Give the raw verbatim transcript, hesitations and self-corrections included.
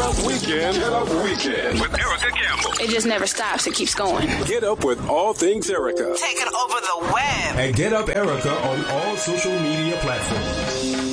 Up Weekend. Get Up Weekend with Erica Campbell. It just never stops. It keeps going. Get up with all things Erica. Taking over the web. And Get Up Erica on all social media platforms.